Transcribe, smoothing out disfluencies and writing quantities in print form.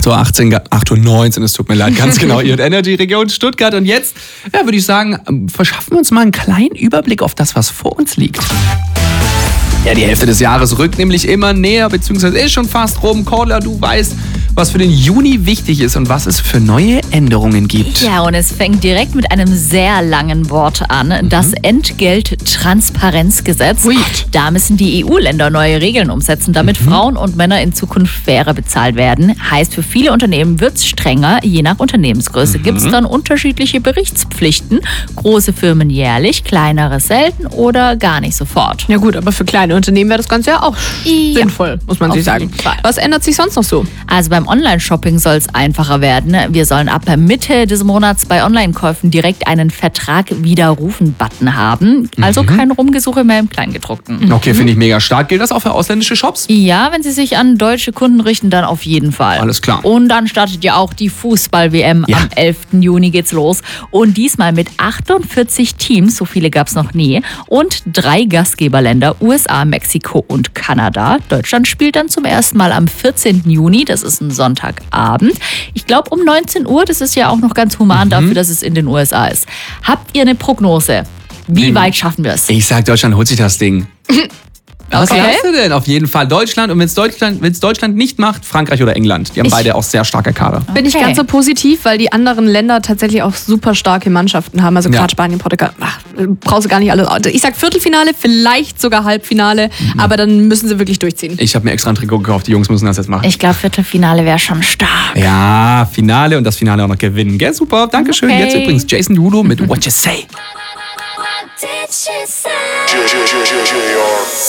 8.18 Uhr, 8.19 Uhr, es tut mir leid, ganz genau, Ihr Energy Region Stuttgart. Und jetzt, würde ich sagen, verschaffen wir uns mal einen kleinen Überblick auf das, was vor uns liegt. Ja, die Hälfte des Jahres rückt nämlich immer näher, beziehungsweise ist schon fast rum. Cordula, du weißt, was für den Juni wichtig ist und was es für neue Änderungen gibt. Ja, und es fängt direkt mit einem sehr langen Wort an. Das Entgelttransparenzgesetz. Ui. Da müssen die EU-Länder neue Regeln umsetzen, damit Frauen und Männer in Zukunft fairer bezahlt werden. Heißt, für viele Unternehmen wird es strenger. Je nach Unternehmensgröße gibt es dann unterschiedliche Berichtspflichten. Große Firmen jährlich, kleinere selten oder gar nicht sofort. Ja gut, aber für kleine Unternehmen wäre das Ganze ja auch sinnvoll, muss man sich sagen. Fall. Was ändert sich sonst noch so? Also beim Online-Shopping soll es einfacher werden. Wir sollen ab Mitte des Monats bei Online-Käufen direkt einen Vertrag-Widerrufen-Button haben. Also kein Rumgesuche mehr im Kleingedruckten. Okay, finde ich mega stark. Gilt das auch für ausländische Shops? Ja, wenn sie sich an deutsche Kunden richten, dann auf jeden Fall. Alles klar. Und dann startet ja auch die Fußball-WM. Ja. Am 11. Juni geht's los. Und diesmal mit 48 Teams, so viele gab's noch nie. Und 3 Gastgeberländer, USA, Mexiko und Kanada. Deutschland spielt dann zum ersten Mal am 14. Juni, das ist ein Sonntagabend. Ich glaube um 19 Uhr, das ist ja auch noch ganz human dafür, dass es in den USA ist. Habt ihr eine Prognose? Wie weit schaffen wir es? Ich sag, Deutschland holt sich das Ding. Was Okay. sagst du denn? Auf jeden Fall Deutschland. Und wenn es Deutschland nicht macht, Frankreich oder England. Die haben beide auch sehr starke Kader. Bin ich Okay. ganz so positiv, weil die anderen Länder tatsächlich auch super starke Mannschaften haben. Also Ja. gerade Spanien, Portugal, brauchst du gar nicht alles. Ich sag Viertelfinale, vielleicht sogar Halbfinale, aber dann müssen sie wirklich durchziehen. Ich habe mir extra ein Trikot gekauft. Die Jungs müssen das jetzt machen. Ich glaube, Viertelfinale wäre schon stark. Ja, Finale und das Finale auch noch gewinnen. Gell, super. Dankeschön. Okay. Jetzt übrigens Jason Derulo mit What You Say. What did she say?